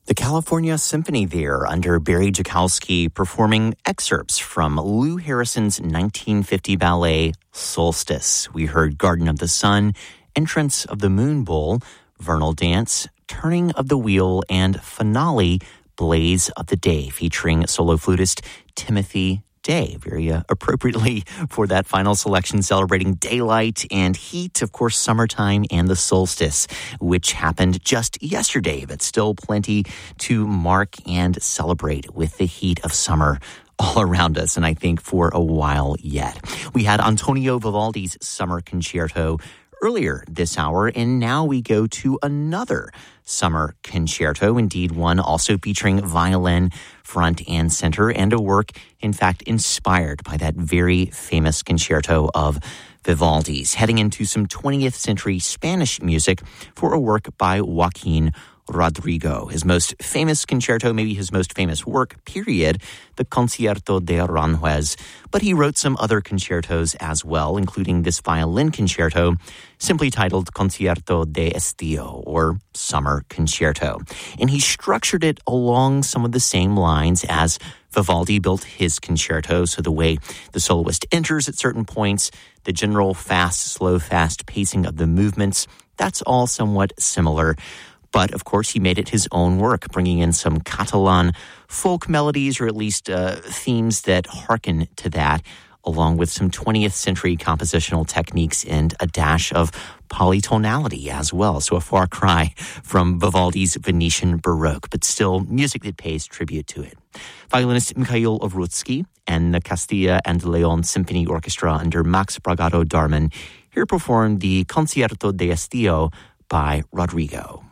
The California Symphony there under Barry Jakowski performing excerpts from Lou Harrison's 1950 ballet Solstice. We heard Garden of the Sun, Entrance of the Moon Bowl, Vernal Dance, Turning of the Wheel, and finale, Blaze of the Day, featuring solo flutist Timothy Day, very appropriately for that final selection, celebrating daylight and heat, of course, summertime and the solstice, which happened just yesterday, but still plenty to mark and celebrate with the heat of summer all around us, and I think for a while yet. We had Antonio Vivaldi's Summer Concerto earlier this hour, and now we go to another summer concerto, indeed one also featuring violin front and center, and a work, in fact, inspired by that very famous concerto of Vivaldi's. Heading into some 20th century Spanish music for a work by Joaquin Rodrigo. His most famous concerto, maybe his most famous work, period, the Concierto de Aranjuez. But he wrote some other concertos as well, including this violin concerto, simply titled Concierto de Estío, or Summer Concerto. And he structured it along some of the same lines as Vivaldi built his concerto, so the way the soloist enters at certain points, the general fast, slow, fast pacing of the movements, that's all somewhat similar. But, of course, he made it his own work, bringing in some Catalan folk melodies, or at least themes that hearken to that, along with some 20th century compositional techniques and a dash of polytonality as well. So a far cry from Vivaldi's Venetian Baroque, but still music that pays tribute to it. Violinist Mikhail Ovrutsky and the Castilla and Leon Symphony Orchestra under Max Bragado Darman here performed the Concierto de Estío by Rodrigo.